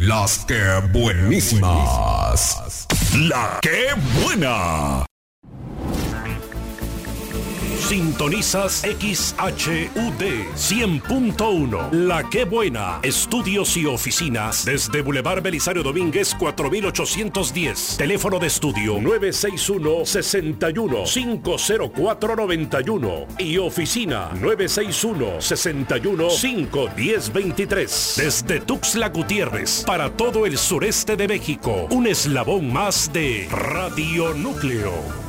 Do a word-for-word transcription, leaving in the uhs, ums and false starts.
Las que buenísimas. La que buena. Sintonizas X H U D cien punto uno. La que buena. Estudios y oficinas desde Boulevard Belisario Domínguez cuatro mil ochocientos diez. Teléfono de estudio nueve seis uno, seis uno, cinco cero cuatro, nueve uno y oficina nueve seis uno, seis uno, cinco uno cero, dos tres. Desde Tuxtla Gutiérrez para todo el sureste de México. Un eslabón más de Radio Núcleo.